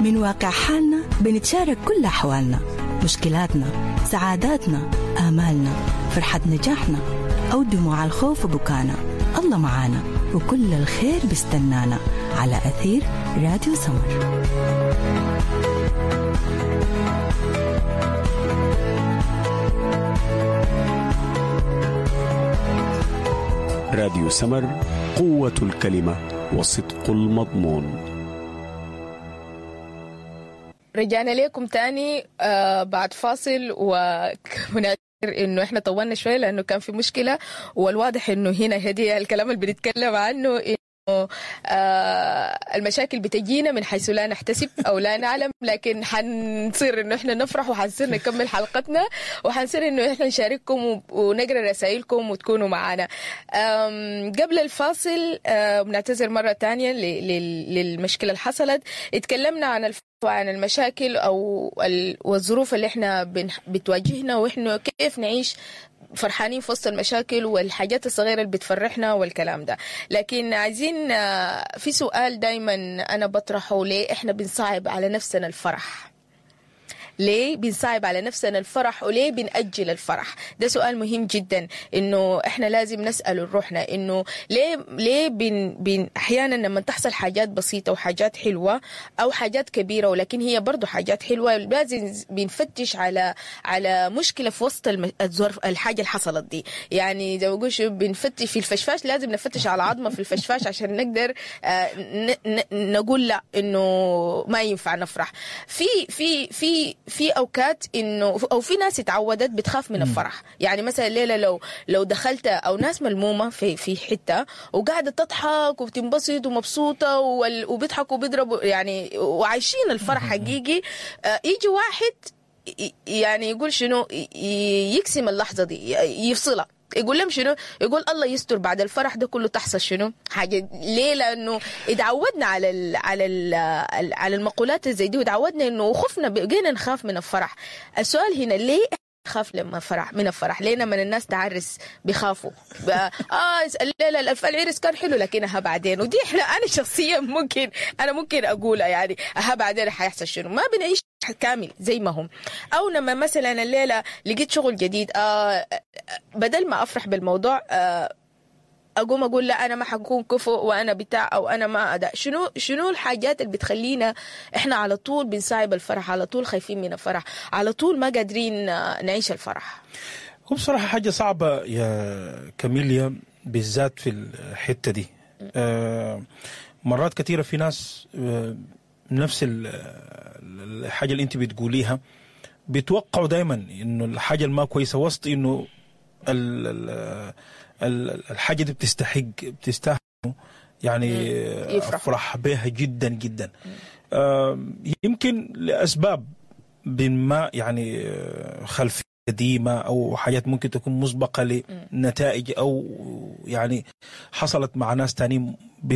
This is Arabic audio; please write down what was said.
من واقع حالنا بنتشارك كل أحوالنا، مشكلاتنا، سعاداتنا، آمالنا، فرحة نجاحنا أو دموع الخوف وبكانا. الله معانا وكل الخير بيستنانا على أثير راديو سمر. راديو سمر، قوة الكلمة وصدق المضمون. رجعنا لكم تاني بعد فاصل، ونعتذر انه احنا طولنا شوية لانه كان في مشكلة، والواضح انه هنا هدي الكلام اللي بنتكلم عنه انه المشاكل بتجينا من حيث لا نحتسب او لا نعلم، لكن حنصير انه احنا نفرح وحنصير نكمل حلقتنا وحنصير انه احنا نشارككم ونقرا رسائلكم وتكونوا معنا. قبل الفاصل بنعتذر مرة تانية للمشكلة اللي حصلت. اتكلمنا عن المشاكل والظروف اللي احنا بتواجهنا، واحنا كيف نعيش فرحانين في وسط المشاكل والحاجات الصغيرة اللي بتفرحنا والكلام ده. لكن عايزين في سؤال دايما أنا بطرحه، ليه إحنا بنصعب على نفسنا الفرح؟ ليه بنصعب على نفسنا الفرح وليه بنأجل الفرح؟ ده سؤال مهم جدا، إنه إحنا لازم نسأل روحنا إنه ليه أحيانا لما تحصل حاجات بسيطة وحاجات حلوة أو حاجات كبيرة ولكن هي برضو حاجات حلوة، لازم بنفتش على مشكلة في وسط الظرف الحاجة اللي حصلت دي. يعني زي ما بقولش بنفتش في الفشفاش، لازم نفتش على عظمة في الفشفاش عشان نقدر نقول لا إنه ما ينفع نفرح. في أوقات إنه أو في ناس اتعودت بتخاف من الفرح. يعني مثلا الليلة لو دخلت أو ناس ملمومة في حتة وقاعدة تضحك وبتنبسط ومبسوطة وبيضحكوا وبيضربوا يعني وعايشين الفرح حقيقي، يجي واحد يعني يقول شنو، يقسم اللحظة دي، يفصلها، يقول لهم شنو، يقول الله يستر بعد الفرح ده كله تحصل شنو حاجة. ليه؟ لأنه اتعودنا على المقولات زي دي، وتعودنا إنه وخفنا بقينا نخاف من الفرح. السؤال هنا، ليه خاف لما فرح من الفرح؟ ليه لما الناس تعرس بيخافوا؟ الليلة العرس كان حلو لكنها بعدين، ودي أنا شخصيا ممكن أقولها، يعني بعدين حيحصل شنو، ما بنعيش كامل زي ما هم. أو لما مثلا الليلة لقيت شغل جديد، بدل ما أفرح بالموضوع أقوم أقول لا أنا ما حكون كفو وأنا بتاع أو أنا ما أداء. شنو الحاجات اللي بتخلينا إحنا على طول بنصعب الفرح، على طول خايفين من الفرح، على طول ما قادرين نعيش الفرح؟ هو بصراحة حاجة صعبة يا كاميليا، بالذات في الحتة دي. مرات كثيرة في ناس نفس الحاجة اللي أنت بتقوليها بيتوقعوا دايما إنه الحاجة الما كويسة وسط إنه الحاجة دي بتستاهل يعني أفرح بها جدا جدا. يمكن لأسباب بما يعني خلفية قديمة أو حاجات ممكن تكون مسبقة لنتائج أو يعني حصلت مع ناس تانيين